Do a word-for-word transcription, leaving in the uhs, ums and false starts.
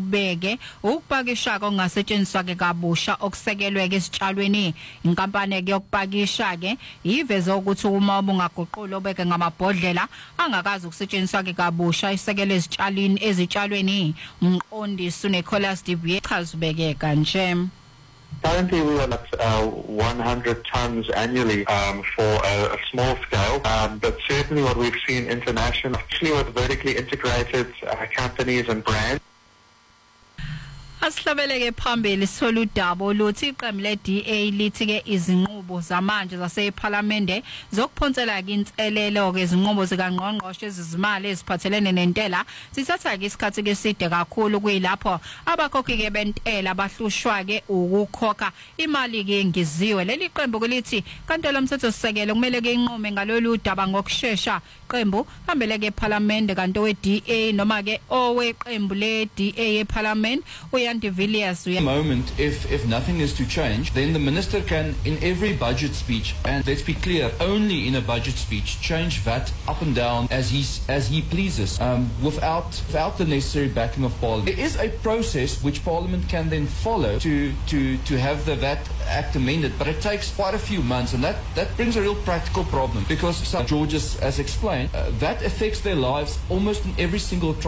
ubeke ukupakisha kongasetshenziswa ke kabusha okusekelwe ke esitshalweni. Inkampani ke yokupakisha ke iveze ukuthi uma ubungaguqula obeke ngamabhodlela angakazi ukusetshenziswa ke kabusha isekele ezitshalini ezitshalweni. Umqondisi uNicholas Dibuye chaza ubeke kanje. Currently, we are at uh, one hundred tons annually um, for a, a small scale, um, but certainly what we've seen internationally, actually with vertically integrated uh, companies and brands. Asihlabeleke phambili soludabo luthi iqembu le-D A lithi ke izinqubo zamanje zasephalamende zokuphonsela ke inselelo ke izinqubo zikaNgqongqoshe ezizimali eziphathelene nentela sithatha ke isikhathi ke side kakhulu kuyilapho abakhokhi ke bentela bahlushwa ke ukukhokha imali ke engeziwe. Leli qembu lithi kaNtolo Mthethosisekelo kumele ke inqume ngalolu daba ngokusheshsha. Qembu hambele ke ephalamende kanti we-D A noma ke oweqembu le-D A eParliament uya moment, if if nothing is to change, then the minister can, in every budget speech, and let's be clear, only in a budget speech, change V A T up and down as he as he pleases, um, without without the necessary backing of Parliament. There is a process which Parliament can then follow to to to have the V A T Act amended, but it takes quite a few months, and that that brings a real practical problem because, George has explained, uh, V A T affects their lives almost in every single